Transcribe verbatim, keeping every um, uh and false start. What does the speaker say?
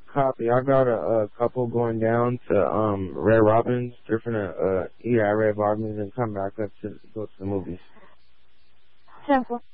Copy. I got a, a couple going down to um Red Robins. They're finna uh eat at Red Robins and come back up to go to the movies. Simple.